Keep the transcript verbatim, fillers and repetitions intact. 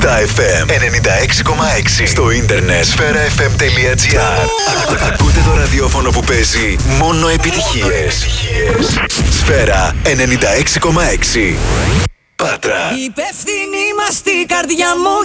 Στα εφ εμ ενενήντα έξι κόμμα έξι. Στο ίντερνετ σφαίρα εφ εμ τελεία τζι άρ. Ακούτε το ραδιόφωνο που παίζει μόνο επιτυχίες. Σφαίρα ενενήντα έξι κόμμα έξι. Πάτρα. Υπεύθυνη μας στην καρδιά μου